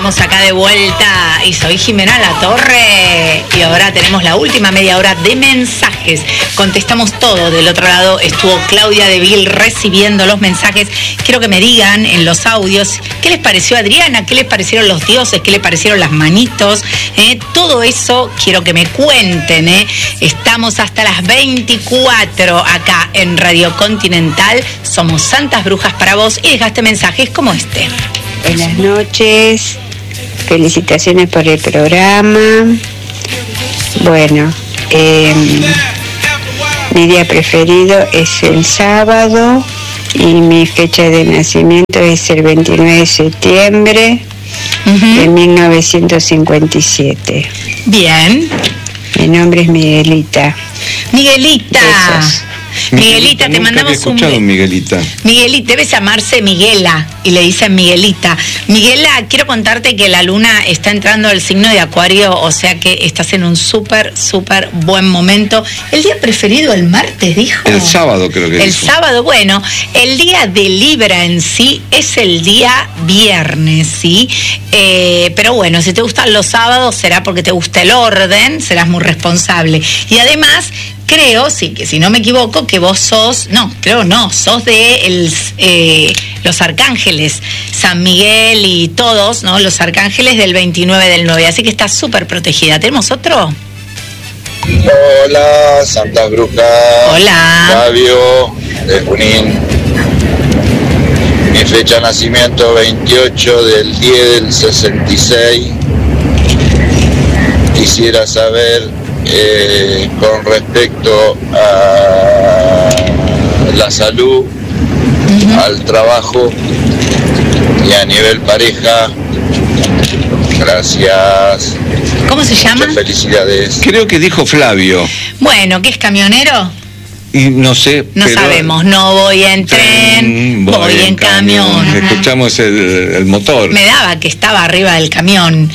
Estamos acá de vuelta y soy Jimena Latorre y ahora tenemos la última media hora de mensajes. Contestamos todo. Del otro lado estuvo Claudia de Vil recibiendo los mensajes. Quiero que me digan en los audios qué les pareció Adriana, qué les parecieron los dioses, qué les parecieron las manitos. Todo eso quiero que me cuenten. Estamos hasta las 24 acá en Radio Continental. Somos Santas Brujas para vos y dejaste mensajes como este. Buenas noches, felicitaciones por el programa. Bueno, mi día preferido es el sábado y mi fecha de nacimiento es el 29 de septiembre de 1957. Bien. Mi nombre es Miguelita. Miguelita. Besos. Miguelita, te mandamos un beso. Miguelita, debe llamarse Miguela y le dicen Miguelita. Miguela, quiero contarte que la luna está entrando al signo de Acuario, o sea que estás en un súper buen momento. ¿El día preferido el martes, dijo? El sábado creo que El sábado, bueno, el día de Libra en sí es el día viernes, ¿sí? Pero bueno, si te gustan los sábados será porque te gusta el orden, serás muy responsable. Y además, creo, sí, que si no me equivoco, que vos sos de los arcángeles, San Miguel y todos, ¿no? Los arcángeles del 29 del 9, así que estás súper protegida. ¿Tenemos otro? Hola, Santas Brujas. Hola. Fabio, de Junín. Mi fecha de nacimiento, 28 del 10 del 66. Quisiera saber, con respecto a la salud, al trabajo y a nivel pareja. Gracias. ¿Cómo se llama? Muchas felicidades. Creo que dijo Flavio. Bueno, ¿qué es camionero? Y no sé. No sabemos, no voy en tren, voy en camión. Escuchamos el motor. Me daba que estaba arriba del camión.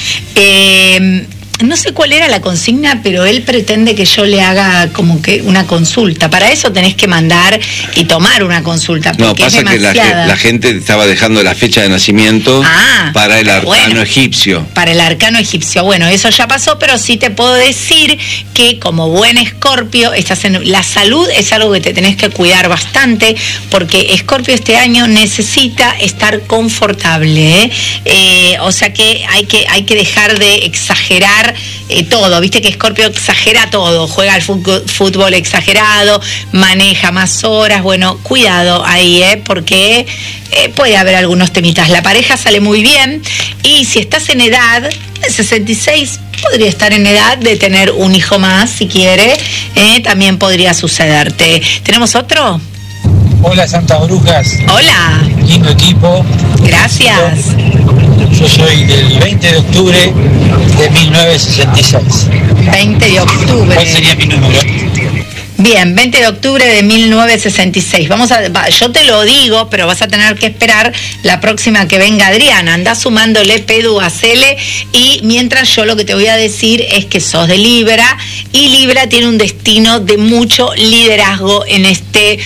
No sé cuál era la consigna, pero él pretende que yo le haga como que una consulta. Para eso tenés que mandar y tomar una consulta. No, pasa que la gente estaba dejando la fecha de nacimiento para el arcano egipcio. Para el arcano egipcio. Bueno, eso ya pasó, pero sí te puedo decir que como buen Escorpio, la salud es algo que te tenés que cuidar bastante, porque Escorpio este año necesita estar confortable. O sea que hay que dejar de exagerar todo, viste que Escorpio exagera todo, juega al fútbol exagerado, maneja más horas. Bueno, cuidado ahí, porque puede haber algunos temitas. La pareja sale muy bien y si estás en edad de 66, podría estar en edad de tener un hijo más si quiere, también podría sucederte. ¿Tenemos otro? Hola, Santas Brujas. Hola. Lindo equipo. Gracias. Yo soy del 20 de octubre de 1966. 20 de octubre. ¿Cuál sería mi número? Bien, 20 de octubre de 1966. Yo te lo digo, pero vas a tener que esperar la próxima que venga Adriana. Andá sumándole, Pedu, hacele. Y mientras yo lo que te voy a decir es que sos de Libra y Libra tiene un destino de mucho liderazgo en este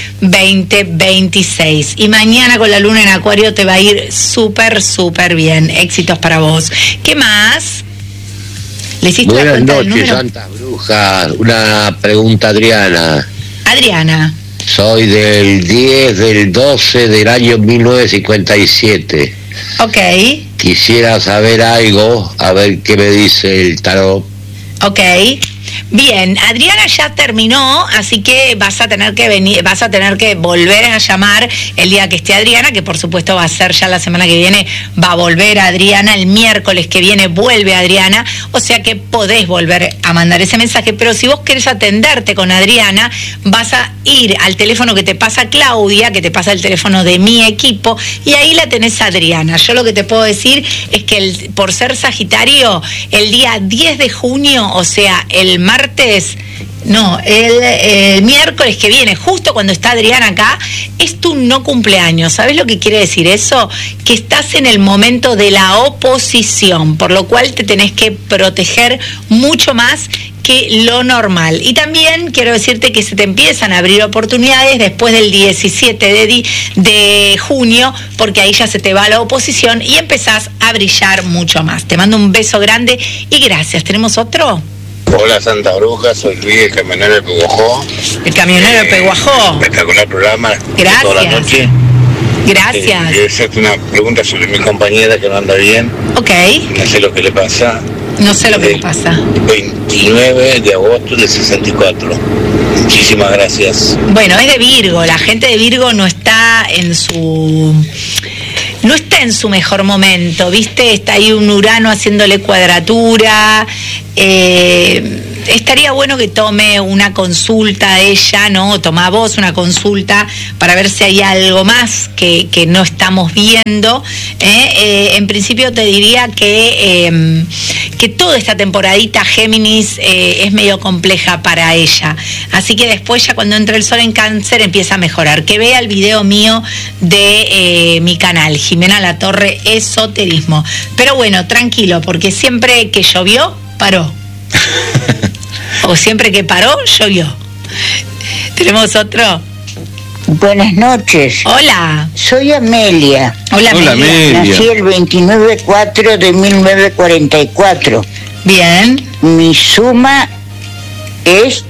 2026. Y mañana con la luna en Acuario te va a ir súper bien. Éxitos para vos. ¿Qué más? ¿Le hiciste la cuenta del número? Buenas noches, Santas Brujas. Una pregunta, Adriana. Adriana. Soy del 10 del 12 del año 1957. Ok. Quisiera saber algo, a ver qué me dice el tarot. Ok. Bien, Adriana ya terminó, así que vas a tener que volver a llamar el día que esté Adriana, que por supuesto va a ser ya la semana que viene, va a volver Adriana, el miércoles que viene vuelve Adriana, o sea que podés volver a mandar ese mensaje, pero si vos querés atenderte con Adriana, vas a ir al teléfono que te pasa Claudia, que te pasa el teléfono de mi equipo, y ahí la tenés a Adriana. Yo lo que te puedo decir es que por ser Sagitario, el día 10 de junio, o sea, el martes, No, el miércoles que viene, justo cuando está Adriana acá, es tu no cumpleaños. ¿Sabes lo que quiere decir eso? Que estás en el momento de la oposición, por lo cual te tenés que proteger mucho más que lo normal. Y también quiero decirte que se te empiezan a abrir oportunidades después del 17 de junio, porque ahí ya se te va la oposición y empezás a brillar mucho más. Te mando un beso grande y gracias. ¿Tenemos otro? Hola Santa Bruja, soy Luis, el camionero de Peguajó. El camionero de Peguajó. Espectacular programa. Gracias. Toda la noche. Gracias. Quiero hacerte una pregunta sobre mi compañera que no anda bien. Ok. No sé lo que le pasa. No sé lo que le pasa. 29 de agosto del 64. Muchísimas gracias. Bueno, es de Virgo. La gente de Virgo no está en su mejor momento, ¿viste? Está ahí un Urano haciéndole cuadratura. Estaría bueno que tome una consulta ella, ¿no? Toma vos una consulta para ver si hay algo más que no estamos viendo. En principio te diría que toda esta temporadita Géminis es medio compleja para ella. Así que después ya cuando entre el sol en Cáncer empieza a mejorar. Que vea el video mío de mi canal, Jimena Latorre Esoterismo. Pero bueno, tranquilo, porque siempre que llovió, paró. O siempre que paró, llovió. ¿Tenemos otro? Buenas noches. Hola. Soy Amelia. Hola Amelia. Nací el 29/4 de 1944. Bien. Mi suma es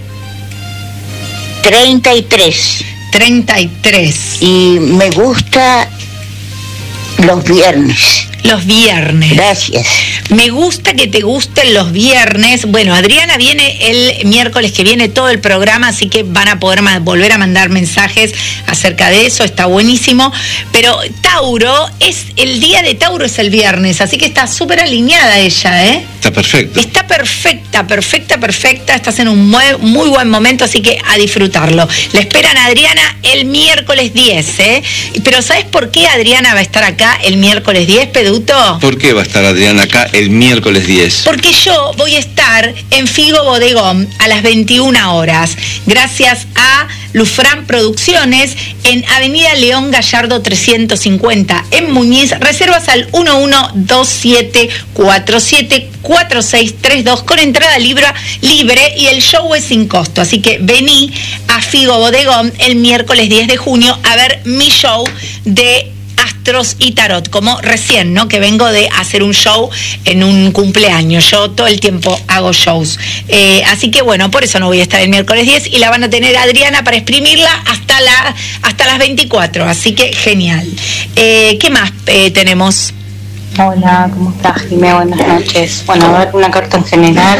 33. 33. Y me gusta los viernes. Los viernes. Gracias. Me gusta que te gusten los viernes. Bueno, Adriana viene el miércoles que viene todo el programa, así que van a poder volver a mandar mensajes acerca de eso, está buenísimo. Pero Tauro, el día de Tauro es el viernes, así que está súper alineada ella, ¿eh? Está perfecta. Está perfecta. Estás en un muy buen momento, así que a disfrutarlo. Le esperan a Adriana el miércoles 10, ¿eh? Pero ¿sabes por qué Adriana va a estar acá el miércoles 10, Peduto? ¿Por qué va a estar Adriana acá el miércoles 10? Porque yo voy a estar en Figo Bodegón a las 21 horas, gracias a Lufrán Producciones, en Avenida León Gallardo 350, en Muñiz. Reservas al 1127474632 con entrada libre y el show es sin costo. Así que vení a Figo Bodegón el miércoles 10 de junio a ver mi show de astros y tarot, como recién, ¿no? Que vengo de hacer un show en un cumpleaños. Yo todo el tiempo hago shows. Así que bueno, por eso no voy a estar el miércoles 10 y la van a tener Adriana para exprimirla hasta las 24. Así que genial. ¿Qué más tenemos? Hola, ¿cómo estás, Jimé? Buenas noches. Bueno, a ver, una carta en general.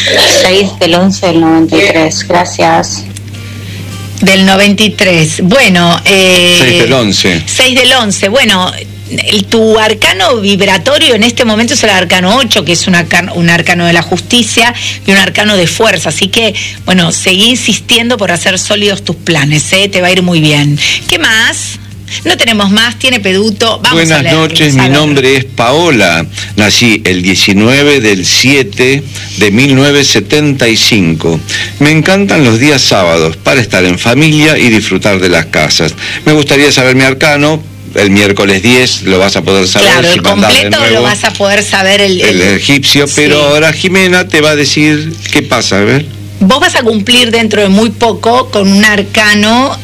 6/11/93. Gracias. Del 93. Bueno, 6/11. 6/11. Bueno, tu arcano vibratorio en este momento es el arcano 8, que es un arcano de la justicia y un arcano de fuerza. Así que, bueno, seguí insistiendo por hacer sólidos tus planes, ¿eh? Te va a ir muy bien. ¿Qué más? No tenemos más, tiene Peduto. Vamos a leer. Buenas noches, mi nombre es Paola. Nací el 19/7 de 1975. Me encantan los días sábados para estar en familia y disfrutar de las casas. Me gustaría saber mi arcano. El miércoles 10 lo vas a poder saber. Claro, si el completo lo vas a poder saber el egipcio, pero sí. Ahora Jimena te va a decir qué pasa, a ver. Vos vas a cumplir dentro de muy poco con un arcano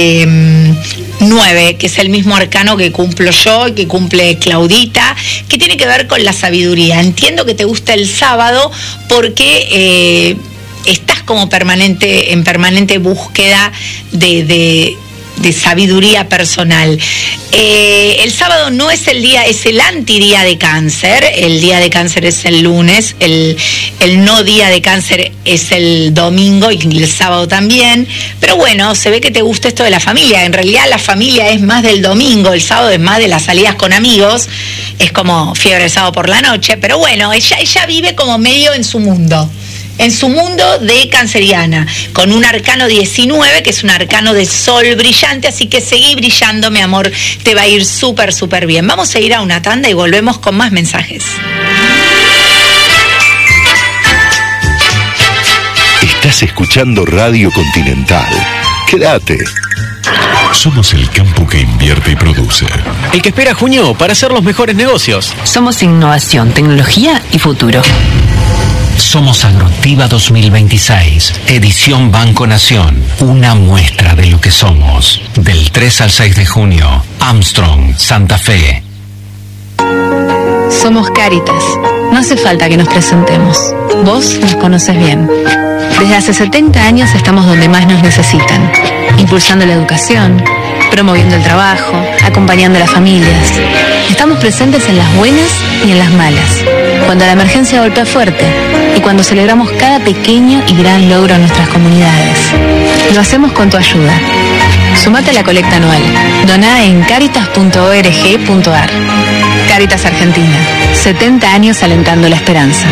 9, que es el mismo arcano que cumplo yo y que cumple Claudita, que tiene que ver con la sabiduría. Entiendo que te gusta el sábado porque estás como en permanente búsqueda de sabiduría personal. El sábado no es el día, es el antidía de Cáncer. El día de Cáncer es el lunes, el no día de Cáncer es el domingo y el sábado también. Pero bueno, se ve que te gusta esto de la familia. En realidad la familia es más del domingo, el sábado es más de las salidas con amigos. Es como fiebre de sábado por la noche. Pero bueno, ella vive como medio en su mundo de canceriana, con un arcano 19, que es un arcano de sol brillante, así que seguí brillando, mi amor, te va a ir súper bien. Vamos a ir a una tanda y volvemos con más mensajes. Estás Estás escuchando Radio Continental. Quédate. Somos el campo que invierte y produce. El que espera junio para hacer los mejores negocios. Somos innovación, tecnología y futuro. Somos Agroactiva 2026, edición Banco Nación, una muestra de lo que somos. Del 3 al 6 de junio, Armstrong, Santa Fe. Somos Cáritas. No hace falta que nos presentemos. Vos nos conoces bien. Desde hace 70 años estamos donde más nos necesitan, impulsando la educación, promoviendo el trabajo, acompañando a las familias. Estamos presentes en las buenas y en las malas, cuando la emergencia golpea fuerte y cuando celebramos cada pequeño y gran logro en nuestras comunidades. Lo hacemos con tu ayuda. Sumate a la colecta anual. Doná en caritas.org.ar. Cáritas Argentina. 70 años alentando la esperanza.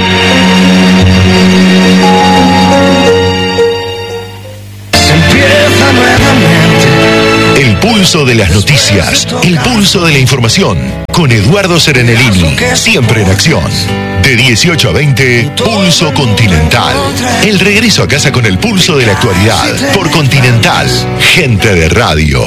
El pulso de las noticias, el pulso de la información, con Eduardo Serenellini, siempre en acción. De 18 a 20, Pulso Continental. El regreso a casa con el pulso de la actualidad, por Continental, gente de radio.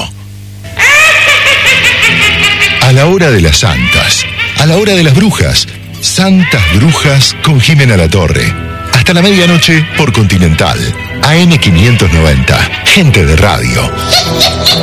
A la hora de las santas, a la hora de las brujas, Santas Brujas con Jimena Latorre. Hasta la medianoche por Continental, AM 590, gente de radio.